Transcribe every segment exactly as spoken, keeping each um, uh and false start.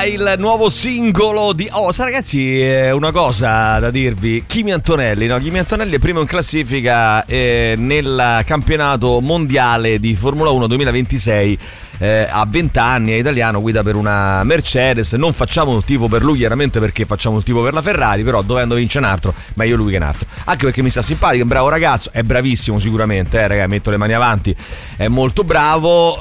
il nuovo singolo di... Oh, sa ragazzi, eh, una cosa da dirvi. Kimi Antonelli, no? Kimi Antonelli è primo in classifica eh, nel campionato mondiale di Formula uno duemilaventisei. Eh, ha venti anni, è italiano, guida per una Mercedes. Non facciamo il tifo per lui chiaramente perché facciamo il tifo per la Ferrari, però dovendo vincere un altro, meglio lui che un altro. Anche perché mi sta simpatico, è un bravo ragazzo, è bravissimo sicuramente, eh, ragazzi, metto le mani avanti, è molto bravo,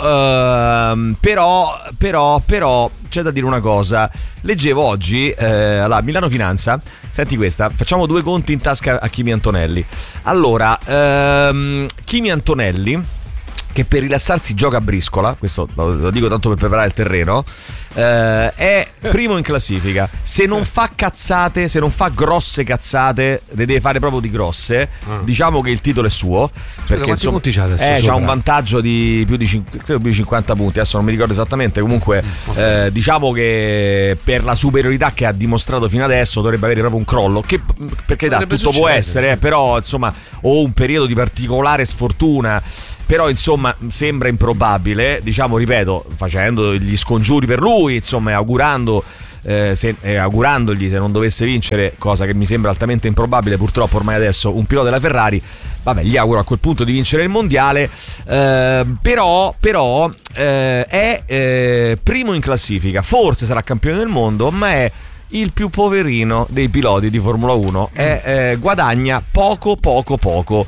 ehm, però, però, però c'è da dire una cosa. Leggevo oggi eh, alla Milano Finanza, senti questa, facciamo due conti in tasca a Kimi Antonelli. Allora, ehm, Kimi Antonelli, che per rilassarsi gioca a briscola, questo lo dico tanto per preparare il terreno, eh, è primo in classifica. Se non fa cazzate, se non fa grosse cazzate, le deve fare proprio di grosse, ah. diciamo che il titolo è suo. Scusa, perché insomma eh, c'ha un vantaggio di più di, credo, più di cinquanta punti, adesso non mi ricordo esattamente. Comunque eh, diciamo che per la superiorità che ha dimostrato fino adesso dovrebbe avere proprio un crollo, che perché da, tutto succedere, può essere, sì. eh, però insomma, o un periodo di particolare sfortuna. Però insomma sembra improbabile, diciamo, ripeto, facendo gli scongiuri per lui, insomma, e augurando eh, se, eh, augurandogli, se non dovesse vincere, cosa che mi sembra altamente improbabile purtroppo ormai adesso, un pilota della Ferrari, vabbè, gli auguro a quel punto di vincere il mondiale, eh, però, però eh, è eh, primo in classifica, forse sarà campione del mondo, ma è il più poverino dei piloti di Formula uno, è, eh, guadagna poco poco poco,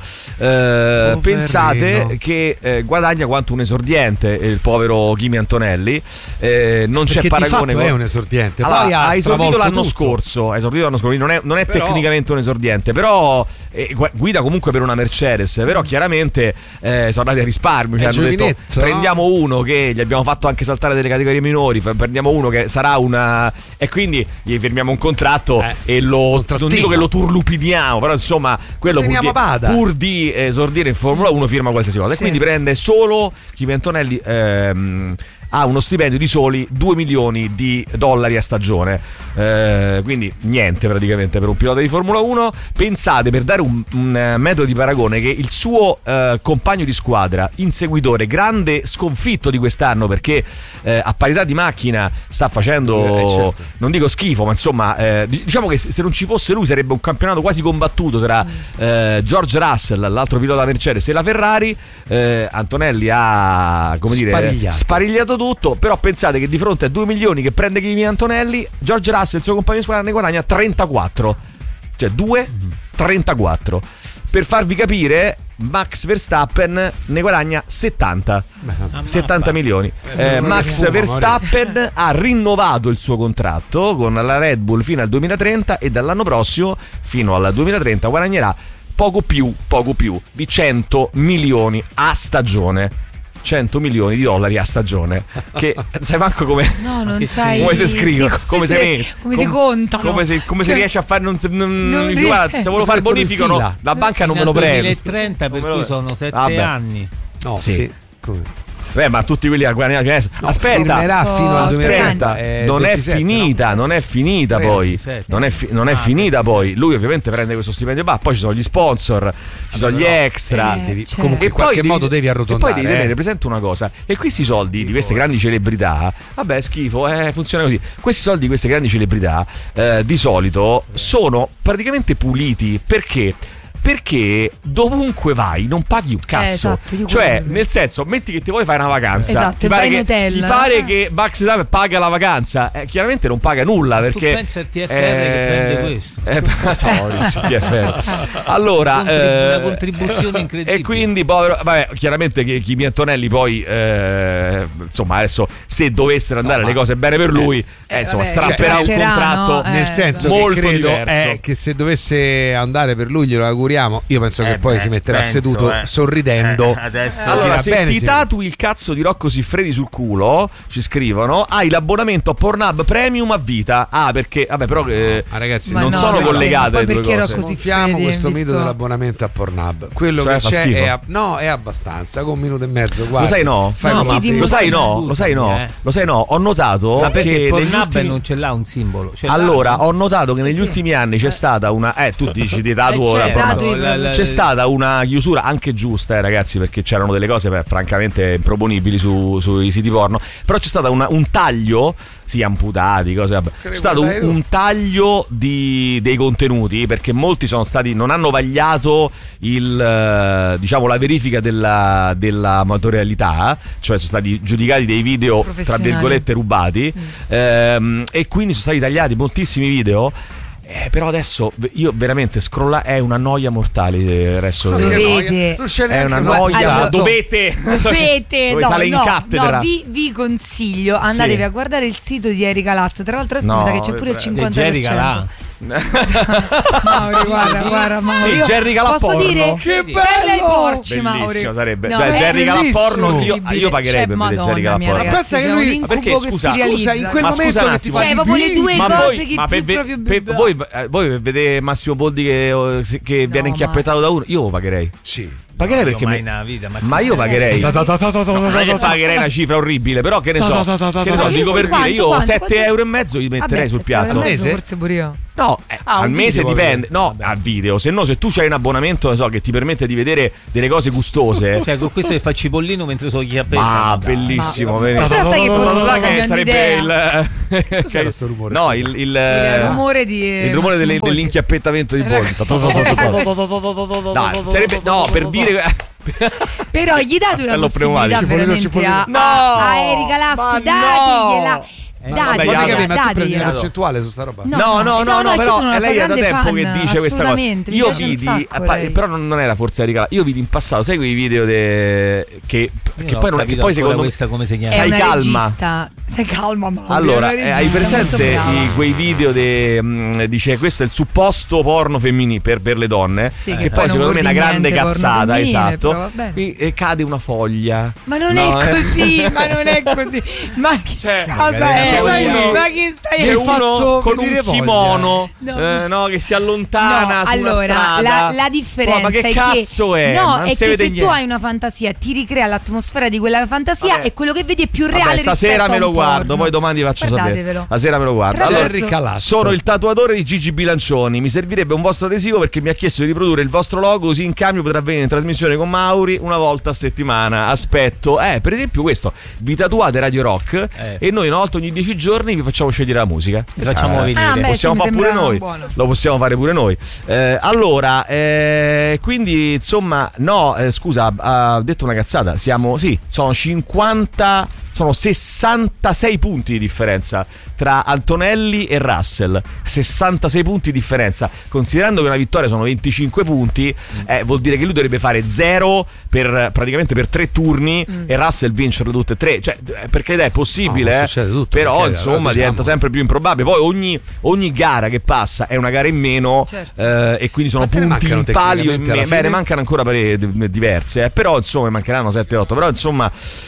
eh, pensate che eh, guadagna quanto un esordiente il povero Kimi Antonelli, eh, non perché c'è paragone di fatto con... è un esordiente. Allora, poi ha, ha esordito l'anno tutto. scorso ha esordito l'anno scorso non è, non è però... tecnicamente un esordiente, però eh, guida comunque per una Mercedes, però chiaramente eh, sono andati a risparmio, cioè hanno detto no? prendiamo uno che gli abbiamo fatto anche saltare delle categorie minori, prendiamo uno che sarà una, e quindi gli firmiamo un contratto eh, e lo, non dico che lo turlupiniamo, però insomma quello pur di, pur di esordire in Formula uno firma qualsiasi cosa, sì. E quindi prende solo Kimi Antonelli, ehm, ha uno stipendio di soli due milioni di dollari a stagione, eh, quindi niente praticamente per un pilota di Formula uno. Pensate, per dare un, un metodo di paragone, che il suo eh, compagno di squadra, inseguitore, grande sconfitto di quest'anno perché eh, a parità di macchina sta facendo, eh, certo. non dico schifo, ma insomma eh, diciamo che se non ci fosse lui sarebbe un campionato quasi combattuto tra eh, George Russell, l'altro pilota Mercedes, e la Ferrari. eh, Antonelli ha, come dire, sparigliato, sparigliato tutto, però pensate che di fronte a due milioni che prende Kimi Antonelli, George Russell, il suo compagno di squadra, ne guadagna trentaquattro, cioè due trentaquattro. Per farvi capire, Max Verstappen ne guadagna settanta, Beh, settanta milioni. Eh, Max fumo, Verstappen ha rinnovato il suo contratto con la Red Bull fino al duemilatrenta e dall'anno prossimo fino al duemilatrenta guadagnerà poco più, poco più di cento milioni a stagione. cento milioni di dollari a stagione, che sai manco come, no, non sai, come si scrive, sì, come, se, come, come si contano, come si, come cioè, si riesce a fare, non, non, non dico, guarda, te volevo fare il bonifico, no, la banca non me lo prende. duemilatrenta, per cui sono sette Vabbè. anni. No, sì. sì. Come? Beh, ma tutti quelli a guadagnare adesso. No, aspetta, so, fino al aspetta, eh, non ventisette, è finita, no? non è finita poi. Non è, fi- non è ah, finita poi. Lui ovviamente prende questo stipendio, ma poi ci sono gli sponsor, ci sono gli extra. Eh, devi, certo. comunque in qualche devi, modo devi arrotondare. E poi devi tenere eh. presente una cosa. E questi soldi schifo, di queste grandi celebrità, vabbè, schifo, eh, funziona così. Questi soldi di queste grandi celebrità eh, di solito sono praticamente puliti, perché perché dovunque vai non paghi un cazzo, eh, esatto, cioè quello. Nel senso, metti che ti vuoi fare una vacanza, esatto, ti pare, vai in che, hotel, ti pare eh. che Max Verstappen paga la vacanza, eh, chiaramente non paga nulla, perché tu pensa al T F R eh, che prende questo eh, so, T F R. Allora una, eh, una contribuzione incredibile, e quindi povero, vabbè, chiaramente che Kimi Antonelli poi eh, insomma adesso se dovessero andare no, le cose bene per lui eh, eh, insomma vabbè, strapperà cioè, un contratto no, eh, nel senso molto che credo diverso, è che se dovesse andare per lui glielo auguriamo. Io penso che Eh poi beh, si metterà penso, seduto eh. sorridendo. Eh, adesso allora, se bene, ti sì. tatui il cazzo di Rocco Siffredi sul culo, ci scrivono, hai l'abbonamento a Pornhub Premium a vita. Ah, perché vabbè, però eh, Ma ragazzi, non no, sono perché, collegate le due perché cose. Rocco Smontiamo Siffredi, questo visto... mito dell'abbonamento a Pornhub. Quello Cioè, che fa c'è schifo. è a... no, è abbastanza, con un minuto e mezzo. Guarda. Lo sai no? Fai No, come sì, la- Lo sai no? Scusami, Lo sai no? eh. Lo sai no? Ho notato ma perché che negli Pornhub ultimi... non ce l'ha un simbolo, ce l'ha, Allora, no? ho notato che negli sì. ultimi anni c'è stata una eh tu dici di tatuo Eh, ora certo. Pornhub. Io, la, la, c'è stata una chiusura anche giusta, eh, ragazzi, perché c'erano delle cose beh, francamente improponibili su, sui siti porno. Però c'è stato una, un taglio, sì, amputati, cose vabbè. C'è stato un, un taglio di, dei contenuti, perché molti sono stati, non hanno vagliato il, diciamo, la verifica della, della amatorialità, cioè sono stati giudicati dei video tra virgolette rubati, mm. ehm, e quindi sono stati tagliati moltissimi video. Eh, però adesso io veramente scrolla è una noia mortale. Adesso dovete, è una noia. Allora, dovete, dovete, dove no, sale in no, cattedra. No, vi, vi consiglio, andatevi sì. a guardare il sito di Erika Last. Tra l'altro, adesso no, mi sa che c'è pure il cinquanta per cento. Là. Mauri, guarda, guarda, Mauri. Sì, Jerry posso Calaporno. dire che bello! Per lei porci, bellissimo Mauri. sarebbe. No, Beh, Jerry Calaporno io, io pagherei cioè, per vedere Jerry Calaporno. Ma pensa che lui un perché incubo scusa, che si scusa, in quel ma momento scusa un che ti attimo, fa cioè, proprio le due ma cose voi, che ma per, proprio per, voi, voi per vedere Massimo Boldi che, che viene No, inchiappettato da uno, io lo pagherei. Sì. Pagherei No, perché mai mi... nella vita, ma, ma io pagherei. Non è che pagherei una cifra orribile, però che ne so, che ne so, dico per dire, io sette euro e mezzo li metterei sul piatto. Forse pure io. No, eh, ah, al mese video, dipende. No, vabbè, al video. Se no, se tu c'hai un abbonamento, ne so, che ti permette di vedere delle cose gustose. Cioè, con questo che fa cipollino mentre so chi ha preso. Ah, bellissimo. Ma però sai che forse che sarebbe il Cos'è questo rumore? No, il il rumore di il rumore dell'inchiappettamento di Boldi. Dai, sarebbe no, per dire però gli date una possibilità veramente a, no, a Erika Last, datigliela. Eh, Date, ma date, ma tu prendi date, una percentuale su sta roba? No, no, no, no, no, però lei è da tempo fan, che dice questa cosa. Io vidi, sacco, pa- però non era forse Erika. Io vidi in passato, sai quei video de... che, che poi non è che poi secondo me questa come si chiama? È stai una calma. Regista. Stai calma, ma allora, eh, hai presente i, quei video de, mh, dice questo è il supposto porno femminile per, per le donne, sì, che che poi secondo me è una grande cazzata, esatto. E, e cade una foglia. Ma non no, è eh. così, ma non è così. Ma che cioè, cosa è? sai Ma uno che stai c'è uno con un kimono no. eh, no, che si allontana no, su allora, una strada. La, la differenza oh, ma che è cazzo che, è? No, non è che se niente. tu hai una fantasia ti ricrea l'atmosfera di quella fantasia. Vabbè. E quello che vedi è più reale. Vabbè, stasera me lo guardo, porno. poi domani vi faccio sapere. Stasera me lo guardo. Allora, sono il tatuatore di Gigi Bilancioni. Mi servirebbe un vostro adesivo perché mi ha chiesto di riprodurre il vostro logo, così in cambio potrà venire in trasmissione con Mauri una volta a settimana. Aspetto, eh, per esempio questo, vi tatuate Radio Rock eh. e noi una volta ogni dieci giorni vi facciamo scegliere la musica. Vi facciamo venire. Ah, lo beh, possiamo sì, fare pure noi. Buono. Lo possiamo fare pure noi. Eh, allora, eh, quindi insomma, no, eh, scusa, ha detto una cazzata. Siamo, sì, sono cinquanta, sono sessantasei punti di differenza tra Antonelli e Russell. sessantasei punti di differenza. Considerando che una vittoria sono venticinque punti, eh, vuol dire che lui dovrebbe fare zero per praticamente per tre turni mm. e Russell vincere tutte e tre. Cioè, perché è possibile, no, eh? tutto, però perché, insomma diciamo, diventa sempre più improbabile. Poi ogni, ogni gara che passa è una gara in meno, certo. eh, e quindi sono punti in palio in meno. Beh, ne mancano ancora pare, diverse, eh, però insomma mancheranno sette otto. Però insomma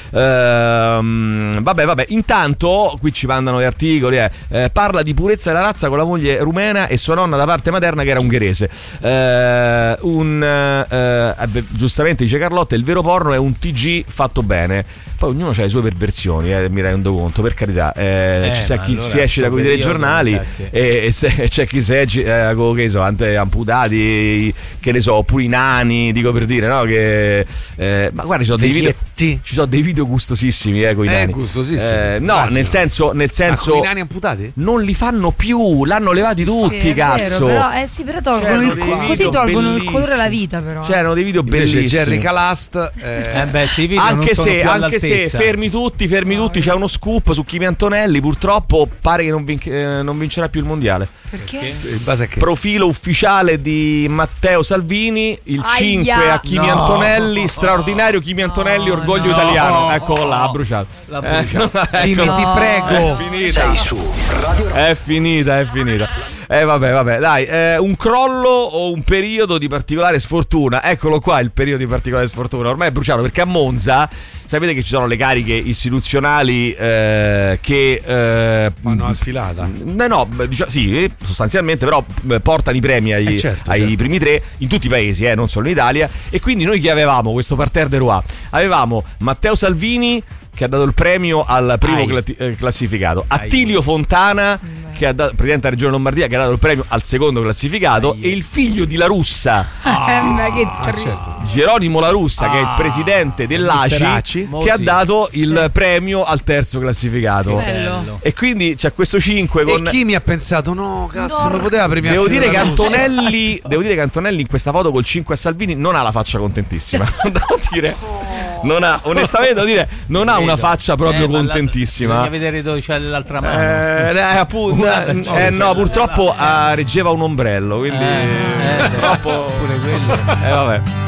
ehm, vabbè vabbè intanto qui ci mandano gli articoli, eh. Eh, parla di purezza della razza con la moglie rumena e sua nonna da parte materna che era ungherese. eh, un eh, eh, giustamente dice Carlotta, il vero porno è un T G fatto bene. Poi ognuno ha le sue perversioni, eh, mi rendo conto, per carità. Eh, eh, c'è chi allora si esce da quelli dei giornali e, e se, c'è chi si esce eh, con che so, ante, amputati, che ne so, oppure i nani, dico per dire, no? Che, eh, ma guarda, ci sono dei video, ci sono dei video gustosissimi, eh, con i eh, nani. gustosissimi. Eh, no, Facile. nel senso, nel senso, con i nani amputati? Non li fanno più, l'hanno levati tutti, sì, cazzo. Vero, però, eh sì, però tolgono il, così tolgono bellissimi. Il colore alla vita, però. C'erano dei video invece bellissimi. Jerry Calast, eh, eh beh, sì, video anche non se, sono anche se fermi tutti, fermi no, tutti, c'è uno scoop su Kimi Antonelli. Purtroppo pare che non, vin- eh, non vincerà più il mondiale. Perché? in base a che? Profilo ufficiale di Matteo Salvini, il Aia. cinque a Kimi No. Antonelli, straordinario Kimi Antonelli, No, orgoglio no. italiano. Eccolo là, ha bruciato. L'ha bruciato. Eh, Kimi, ecco. ti prego. È finita. Sei su Radio Rock. È finita, è finita. Eh vabbè, vabbè, dai, eh, un crollo o un periodo di particolare sfortuna. Eccolo qua il periodo di particolare sfortuna. Ormai è bruciato perché a Monza sapete che ci sono le cariche istituzionali eh, che eh, fanno una sfilata. No, no, diciamo, sì, sostanzialmente, però portano i premi ai, eh certo, ai certo. primi tre in tutti i paesi, eh, non solo in Italia. E quindi noi che avevamo questo parterre de Roi? Avevamo Matteo Salvini che ha dato il premio al primo cla- classificato, Attilio Fontana che ha dato, presidente della Regione Lombardia, che ha dato il premio al secondo classificato, ah, e il figlio di La Russa, ah, ma che ah, certo. Geronimo La Russa, ah, che è il presidente dell'A C I, che ha dato il premio al terzo classificato. Bello. E quindi c'è questo cinque con... E chi mi ha pensato no cazzo, non poteva premiare. Devo dire che Antonelli, devo dire che Antonelli in questa foto col cinque a Salvini non ha la faccia contentissima. Devo dire, non ha, onestamente devo dire, non ha una faccia proprio eh, contentissima. Bisogna vedere dove c'è l'altra mano. Eh, eh, appunto, Guarda, eh, no, purtroppo eh, reggeva un ombrello, quindi eh, eh, purtroppo pure quello. Eh vabbè.